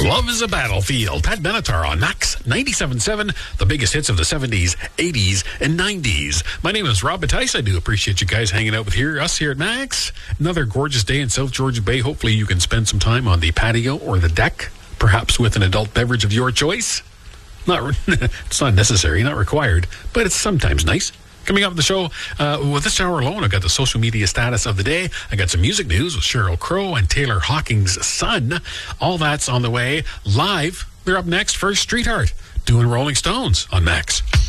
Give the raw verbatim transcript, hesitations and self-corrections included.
Love is a Battlefield. Pat Benatar on Max ninety-seven point seven, the biggest hits of the seventies, eighties, and nineties. My name is Rob Batice. I do appreciate you guys hanging out with here, us here at Max. Another gorgeous day in South Georgia Bay. Hopefully you can spend some time on the patio or the deck, perhaps with an adult beverage of your choice. Not, it's not necessary, not required, but it's sometimes nice. Coming up on the show, uh, with this hour alone, I've got the social media status of the day. I got some music news with Sheryl Crow and Taylor Hawkins' son. All that's on the way live. They're up next. First, Streetheart doing Rolling Stones on Max.